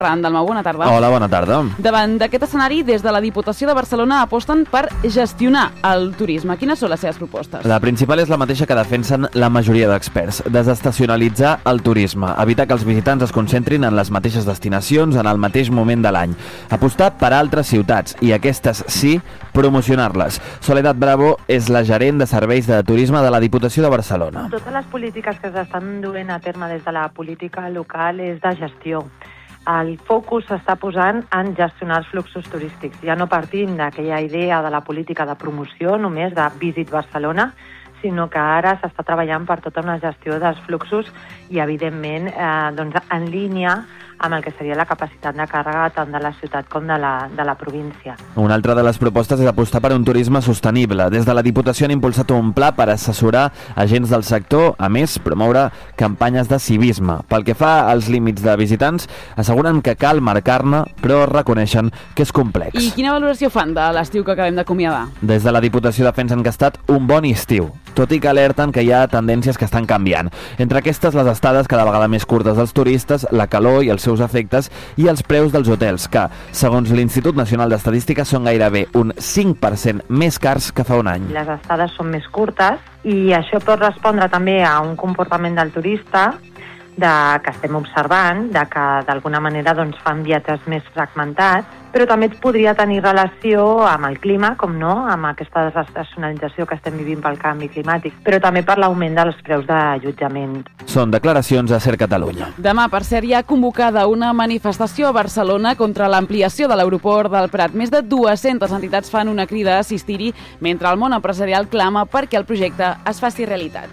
Ferran Dalmau, bona tarda. Hola, bona tarda. Davant d'aquest escenari, des de la Diputació de Barcelona aposten per gestionar el turisme. Quines són les seves propostes? La principal és la mateixa que defensen la majoria d'experts: desestacionalitzar el turisme, evitar que els visitants es concentrin en les mateixes destinacions en el mateix moment de l'any, apostar per altres ciutats i aquestes sí, promocionar-les. Soledad Bravo és la gerent de serveis de turisme de la Diputació de Barcelona. Totes les polítiques que s'estan duent a terme des de la política local és de gestió. El focus s'està posant en gestionar els fluxos turístics. Ja no partim d'aquella idea de la política de promoció, només de Visit Barcelona, sinó que ara s'està treballant per tota una gestió dels fluxos i, evidentment, en línia amb el que seria la capacitat de càrrega tant de la ciutat com de la província. Una altra de les propostes és apostar per un turisme sostenible. Des de la Diputació han impulsat un pla per assessorar agents del sector, a més, promoure campanyes de civisme. Pel que fa als límits de visitants, asseguren que cal marcar-ne, però reconeixen que és complex. I quina valoració fan de l'estiu que acabem d'acomiadar? Des de la Diputació defensen que ha estat un bon estiu, tot i que alerten que hi ha tendències que estan canviant. Entre aquestes, les estades cada vegada més curtes dels turistes, la calor i els seus efectes i els preus dels hotels, que, segons l'Institut Nacional d'Estadística, són gairebé un 5% més cars que fa un any. Les estades són més curtes i això pot respondre també a un comportament del turista que estem observant, que d'alguna manera fan viatges més fragmentats, però també podria tenir relació amb el clima, com no, amb aquesta desestacionalització que estem vivint pel canvi climàtic, però també per l'augment dels preus d'allotjament. Són declaracions a Ser Catalunya. Demà, per cert, hi ha convocada una manifestació a Barcelona contra l'ampliació de l'aeroport del Prat. Més de 200 entitats fan una crida a assistir-hi, mentre el món empresarial clama perquè el projecte es faci realitat.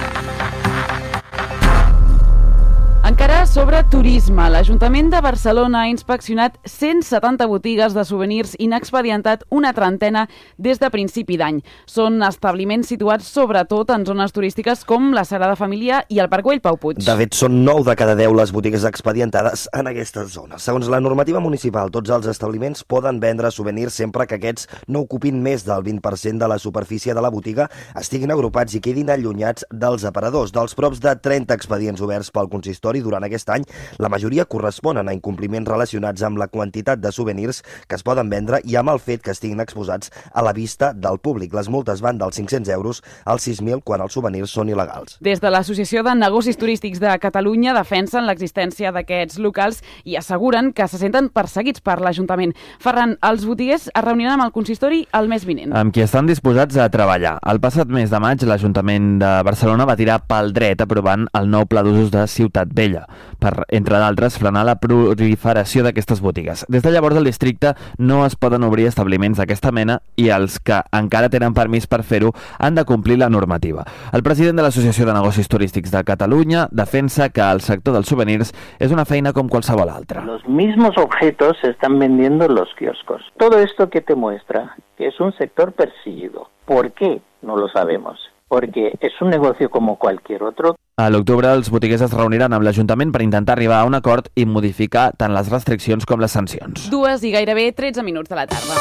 Encara sobre turisme, l'Ajuntament de Barcelona ha inspeccionat 170 botigues de souvenirs i n'ha expedientat una trentena des de principi d'any. Són establiments situats sobretot en zones turístiques com la Sagrada Família i el Parc Güell Pau Puig. De fet, són 9 de cada 10 les botigues expedientades en aquestes zones. Segons la normativa municipal, tots els establiments poden vendre souvenirs sempre que aquests no ocupin més del 20% de la superfície de la botiga, estiguin agrupats i quedin allunyats dels aparadors. Dels props de 30 expedients oberts pel consistori durant aquest any, la majoria corresponen a incompliments relacionats amb la quantitat de souvenirs que es poden vendre i amb el fet que estiguin exposats a la vista del públic. Les multes van dels 500 euros als 6.000 quan els souvenirs són il·legals. Des de l'Associació de Negocis Turístics de Catalunya defensen l'existència d'aquests locals i asseguren que se senten perseguits per l'Ajuntament. Ferran, els botiguers es reuniran amb el consistori el mes vinent. Amb qui estan disposats a treballar. El passat mes de maig, l'Ajuntament de Barcelona va tirar pel dret aprovant el nou pla d'usos de Ciutat Vella per, entre d'altres, frenar la proliferació d'aquestes botigues. Des de llavors, al districte no es poden obrir establiments d'aquesta mena i els que encara tenen permís per fer-ho han de complir la normativa. El president de l'Associació de Negocis Turístics de Catalunya defensa que el sector dels souvenirs és una feina com qualsevol altra. Los mismos objetos se están vendiendo en los kioscos. Todo esto que te muestra que es un sector perseguido. ¿Por qué? No lo sabemos. Porque es un negocio como cualquier otro. A l'octubre, els botiguers es reuniran amb l'Ajuntament per intentar arribar a un acord i modificar tant les restriccions com les sancions. 2 i gairebé 13 minuts de la tarda.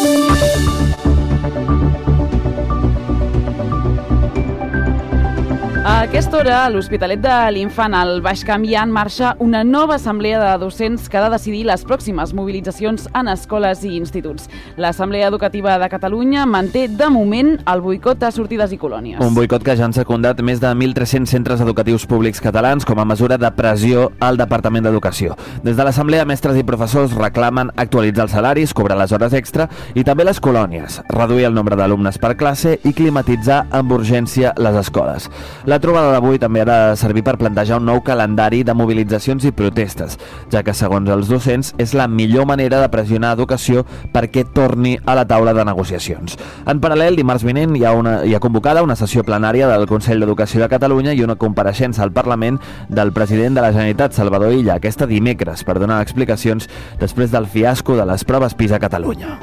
A aquesta hora, a l'Hospitalet de l'Infant, al Baix Camp, hi ha en marxa una nova assemblea de docents que ha de decidir les pròximes mobilitzacions en escoles i instituts. L'Assemblea Educativa de Catalunya manté, de moment, el boicot a sortides i colònies. Un boicot que ja han secundat més de 1.300 centres educatius públics catalans com a mesura de pressió al Departament d'Educació. Des de l'Assemblea, mestres i professors reclamen actualitzar els salaris, cobrar les hores extra i també les colònies, reduir el nombre d'alumnes per classe i climatitzar amb urgència les escoles. La trobada d'avui també ha de servir per plantejar un nou calendari de mobilitzacions i protestes, ja que, segons els docents, és la millor manera de pressionar Educació perquè torni a la taula de negociacions. En paral·lel, dimarts vinent hi ha convocada una sessió plenària del Consell d'Educació de Catalunya i una compareixença al Parlament del president de la Generalitat, Salvador Illa, aquesta dimecres, per donar explicacions després del fiasco de les proves PISA a Catalunya.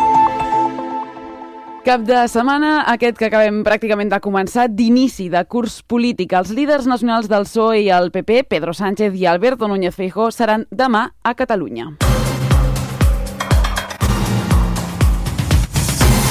Cap de setmana, aquest que acabem pràcticament de començar, d'inici de curs polític. Els líders nacionals del PSOE i el PP, Pedro Sánchez i Alberto Núñez Feijóo, seran demà a Catalunya.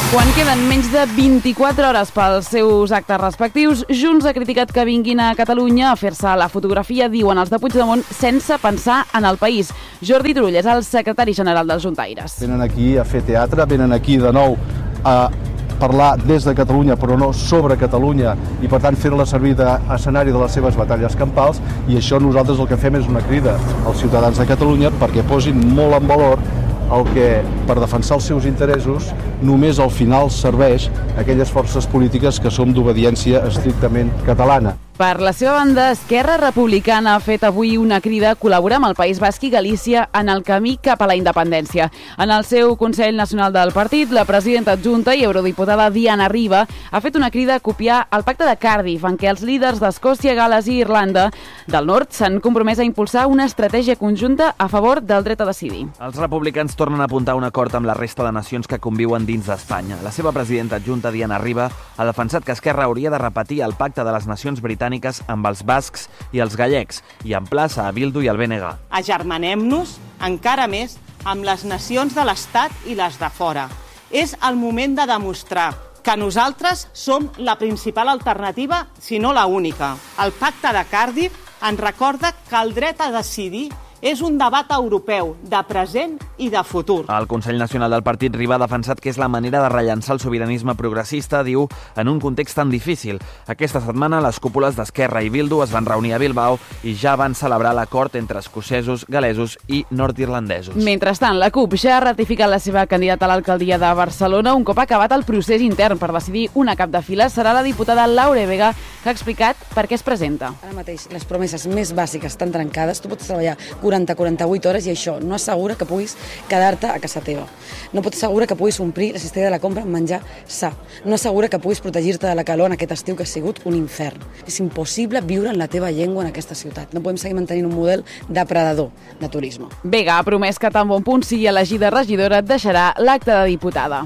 Quan queden menys de 24 hores pels seus actes respectius, Junts ha criticat que vinguin a Catalunya a fer-se la fotografia, diuen els de Puigdemont, sense pensar en el país. Jordi Turull és el secretari general dels juntaires. Venen aquí a fer teatre, venen aquí de nou a parlar des de Catalunya, però no sobre Catalunya, i per tant fer-la servir d'escenari de les seves batalles campals, i això nosaltres el que fem és una crida als ciutadans de Catalunya perquè posin molt en valor el que, per defensar els seus interessos, només al final serveix a aquelles forces polítiques que som d'obediència estrictament catalana. Per la seva banda, Esquerra Republicana ha fet avui una crida a col·laborar amb el País Basc i Galícia en el camí cap a la independència. En el seu Consell Nacional del partit, la presidenta adjunta i eurodiputada Diana Riba ha fet una crida a copiar el pacte de Cardiff, en què els líders d'Escòcia, Gal·les i Irlanda del Nord s'han compromès a impulsar una estratègia conjunta a favor del dret a decidir. Els republicans tornen a apuntar un acord amb la resta de nacions que conviuen dins d'Espanya. La seva presidenta adjunta, Diana Riba, ha defensat que Esquerra hauria de repetir el pacte de les nacions britàniques amb els bascs i els gallecs i emplaça a Bildu i al BNG. Agermanem-nos encara més amb les nacions de l'Estat i les de fora. És el moment de demostrar que nosaltres som la principal alternativa, si no la única. El pacte de Cardiff ens recorda que el dret a decidir és un debat europeu de present i de futur. El Consell Nacional del Partit Riba ha defensat que és la manera de rellançar el sobiranisme progressista, diu, en un context tan difícil. Aquesta setmana les cúpules d'Esquerra i Bildu es van reunir a Bilbao i ja van celebrar l'acord entre escocesos, galesos i nord-irlandesos. Mentrestant, la CUP ja ha ratificat la seva candidata a l'alcaldia de Barcelona un cop acabat el procés intern per decidir una cap de fila. Serà la diputada Laura Vega que ha explicat per què es presenta. Ara mateix les promeses més bàsiques estan trencades. Tu pots treballar 40-48 hores i això no assegura que puguis quedar-te a casa teva. No pot assegurar que puguis omplir la cistella de la compra amb menjar sa. No assegura que puguis protegir-te de la calor en aquest estiu que ha sigut un infern. És impossible viure en la teva llengua en aquesta ciutat. No podem seguir mantenint un model depredador de turisme. Vega ha promès que tan bon punt sigui elegida regidora deixarà l'acte de diputada.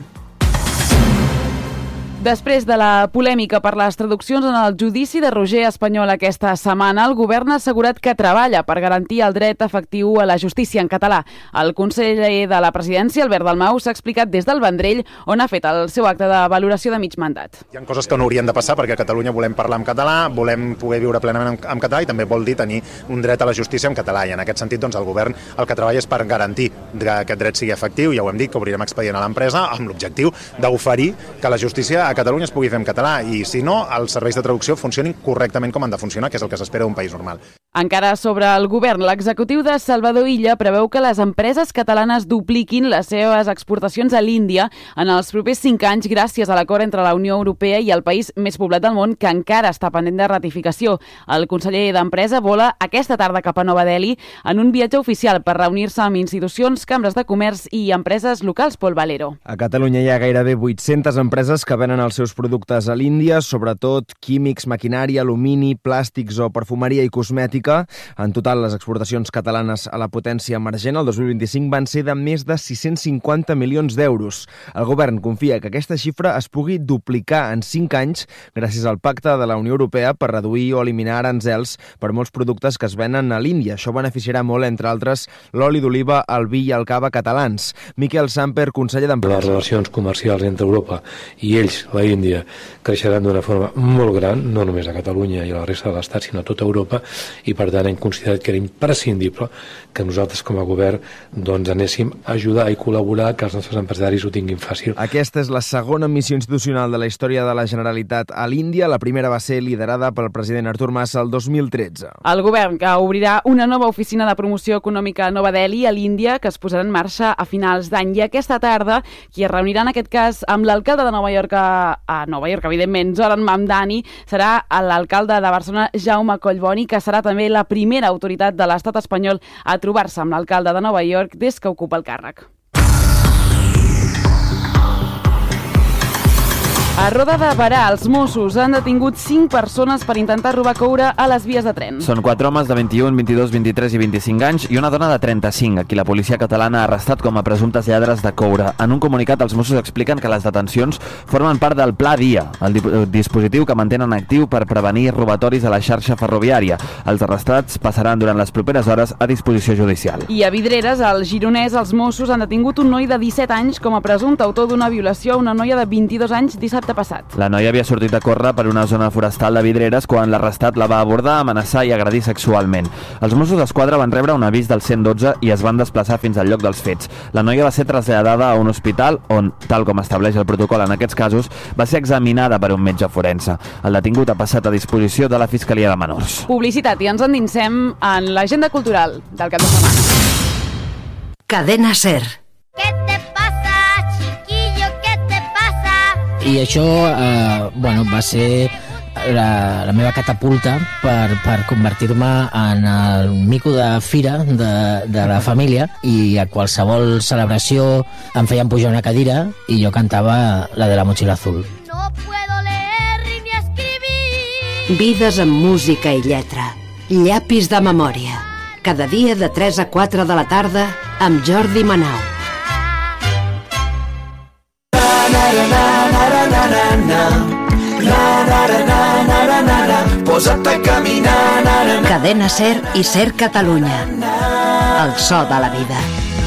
Després de la polèmica per les traduccions en el judici de Roger Espanyol aquesta setmana, el govern ha assegurat que treballa per garantir el dret efectiu a la justícia en català. El conseller de la presidència, Albert Dalmau, s'ha explicat des del Vendrell, on ha fet el seu acte de valoració de mig mandat. Hi ha coses que no haurien de passar perquè a Catalunya volem parlar en català, volem poder viure plenament en català i també vol dir tenir un dret a la justícia en català. I en aquest sentit, doncs, el govern el que treballa és per garantir que aquest dret sigui efectiu. Ja ho hem dit, que obrirem expedient a l'empresa amb l'objectiu d'oferir que la justícia a Catalunya es pugui fer en català i, si no, els serveis de traducció funcionin correctament com han de funcionar, que és el que s'espera d'un país normal. Encara sobre el govern, l'executiu de Salvador Illa preveu que les empreses catalanes dupliquin les seves exportacions a l'Índia en els propers 5 anys gràcies a l'acord entre la Unió Europea i el país més poblat del món que encara està pendent de ratificació. El conseller d'Empresa vola aquesta tarda cap a Nova Delhi en un viatge oficial per reunir-se amb institucions, cambres de comerç i empreses locals. Pol Valero. A Catalunya hi ha gairebé 800 empreses que venen els seus productes a l'Índia, sobretot químics, maquinària, alumini, plàstics o perfumeria i cosmètica. En total, les exportacions catalanes a la potència emergent el 2025 van ser de més de 650 milions d'euros. El govern confia que aquesta xifra es pugui duplicar en 5 anys gràcies al pacte de la Unió Europea per reduir o eliminar aranzels per molts productes que es venen a l'Índia. Això beneficiarà molt, entre altres, l'oli d'oliva, el vi i el cava catalans. Miquel Samper, conseller d'Empresa. Les relacions comercials entre Europa i ells, la Índia, creixeran d'una forma molt gran, no només a Catalunya i a la resta de l'Estat, sinó a tota Europa, i per tant hem considerat que era imprescindible que nosaltres com a govern doncs anéssim a ajudar i col·laborar que els nostres empresaris ho tinguin fàcil. Aquesta és la segona missió institucional de la història de la Generalitat a l'Índia. La primera va ser liderada pel president Artur Mas el 2013. El govern que obrirà una nova oficina de promoció econòmica a Nova Delhi, a l'Índia, que es posarà en marxa a finals d'any. I aquesta tarda, qui es reunirà en aquest cas amb l'alcalde de Nova York a Nova York, evidentment, Zoran Mamdani, serà l'alcalde de Barcelona, Jaume Collboni, que serà també la primera autoritat de l'estat espanyol a trobar-se amb l'alcalde de Nova York des que ocupa el càrrec. A Roda de Berà, els Mossos han detingut 5 persones per intentar robar coure a les vies de tren. Són 4 homes de 21, 22, 23 i 25 anys i una dona de 35, a qui la policia catalana ha arrestat com a presumptes lladres de coure. En un comunicat, els Mossos expliquen que les detencions formen part del Pla Dia, el dispositiu que mantenen actiu per prevenir robatoris a la xarxa ferroviària. Els arrestats passaran durant les properes hores a disposició judicial. I a Vidreres, al Gironès, els Mossos han detingut un noi de 17 anys com a presumpte autor d'una violació a una noia de 22 anys dissabte passat. La noia havia sortit a córrer per una zona forestal de Vidreres quan l'arrestat la va abordar, amenaçar i agredir sexualment. Els Mossos d'Esquadra van rebre un avís del 112 i es van desplaçar fins al lloc dels fets. La noia va ser traslladada a un hospital on, tal com estableix el protocol en aquests casos, va ser examinada per un metge forense. El detingut ha passat a disposició de la Fiscalia de Menors. Publicitat i ens endinsem en l'agenda cultural del cap de setmana. Cadena SER. I això va ser la meva catapulta per convertir-me en el mico de fira de la família, i a qualsevol celebració em feien pujar una cadira i jo cantava la de la motxilla azul. Vides amb música i lletra. Llapis de memòria. Cada dia de 3 a 4 de la tarda amb Jordi Manau. Posa't a caminar. Cadena SER i SER Catalunya. El so de la vida.